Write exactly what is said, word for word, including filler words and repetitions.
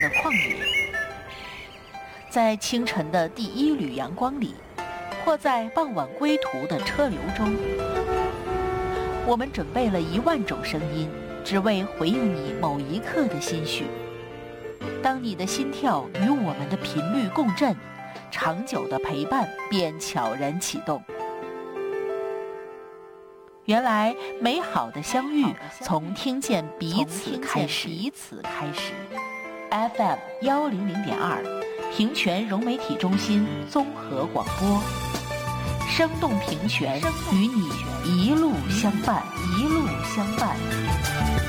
的旷野，在清晨的第一缕阳光里，或在傍晚归途的车流中，我们准备了一万种声音，只为回应你某一刻的心绪。当你的心跳与我们的频率共振，长久的陪伴便悄然启动。原来美好的相遇从听见彼此开始。彼此开始。F M 幺零零点二，平泉融媒体中心综合广播，生动平泉，与你一路相伴，一路相伴。